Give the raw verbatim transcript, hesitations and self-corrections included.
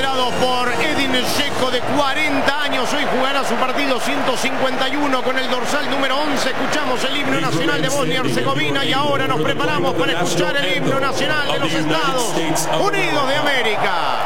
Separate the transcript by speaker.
Speaker 1: liderado por Edin Dzeko, de cuarenta años. Hoy jugará su partido ciento cincuenta y uno con el dorsal número once. Escuchamos el himno nacional de Bosnia y Herzegovina y ahora nos preparamos para escuchar el himno nacional de los Estados Unidos de América.